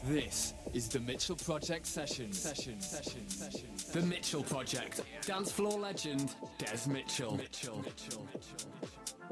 This is the Mitchell Project Sessions. The Mitchell Project. Dance floor legend, Des Mitchell.